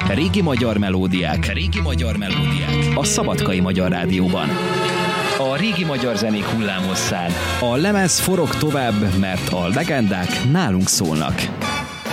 Régi magyar melódiák. A Szabadkai Magyar Rádióban. A régi magyar zenék hullámhosszán. A lemez forog tovább, mert a legendák nálunk szólnak.